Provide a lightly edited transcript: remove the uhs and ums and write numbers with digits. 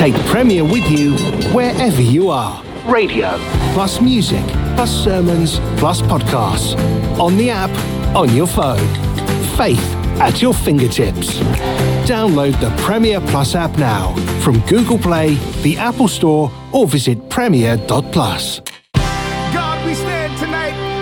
Take Premier with you wherever you are. Radio, plus music, plus sermons, plus podcasts. On the app, on your phone. Faith at your fingertips. Download the Premier Plus app now from Google Play, the Apple Store, or visit premier.plus.